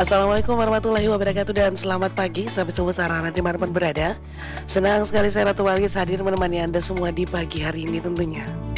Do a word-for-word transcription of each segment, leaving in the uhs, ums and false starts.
Assalamualaikum warahmatullahi wabarakatuh dan selamat pagi sahabat subuh sarana dimanapun berada. Senang sekali saya Ratu Walgis hadir menemani Anda semua di pagi hari ini tentunya.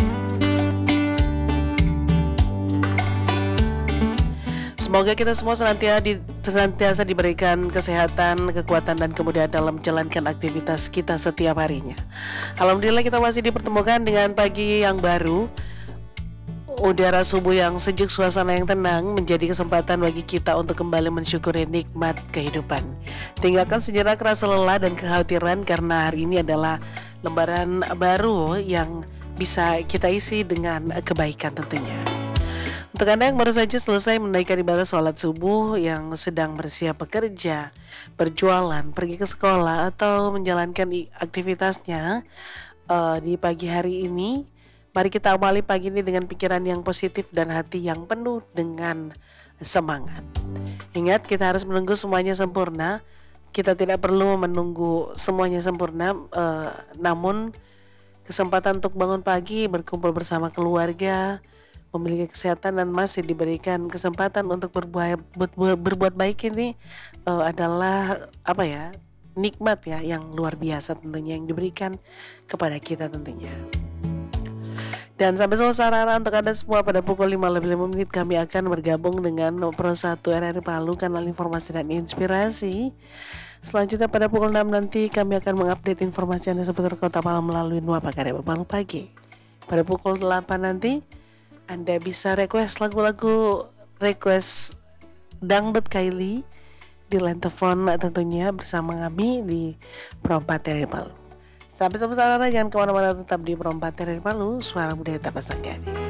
Semoga kita semua senantiasa, di, senantiasa diberikan kesehatan, kekuatan, dan kemudahan dalam menjalankan aktivitas kita setiap harinya. Alhamdulillah kita masih dipertemukan dengan pagi yang baru. Udara subuh yang sejuk, suasana yang tenang menjadi kesempatan bagi kita untuk kembali mensyukuri nikmat kehidupan. Tinggalkan sejenak rasa lelah dan kekhawatiran karena hari ini adalah lembaran baru yang bisa kita isi dengan kebaikan tentunya. Untuk Anda yang baru saja selesai menunaikan ibadah sholat subuh, yang sedang bersiap bekerja, berjualan, pergi ke sekolah, atau menjalankan aktivitasnya uh, di pagi hari ini, mari kita awali pagi ini dengan pikiran yang positif dan hati yang penuh dengan semangat. Ingat, kita harus menunggu semuanya sempurna. Kita tidak perlu menunggu semuanya sempurna, uh, namun kesempatan untuk bangun pagi, berkumpul bersama keluarga, memiliki kesehatan, dan masih diberikan kesempatan untuk berbuat, berbuat, berbuat baik ini uh, adalah apa ya, nikmat ya yang luar biasa tentunya yang diberikan kepada kita tentunya. Dan sampai selesai sarana untuk Anda semua pada pukul lima lebih lima menit kami akan bergabung dengan Pro satu R R I Palu, kanal informasi dan inspirasi. Selanjutnya pada pukul enam nanti kami akan mengupdate informasi Anda seputar Kota Palu melalui Nuapa Karya Palu Pagi. Pada pukul delapan nanti Anda bisa request lagu-lagu, request dangdut Kylie di line telepon tentunya bersama kami di Pro empat R R I Palu. Sampai jumpa sarana, jangan kemana-mana, tetap di Pro empat R R I Palu, suara budaya tak pasang gading.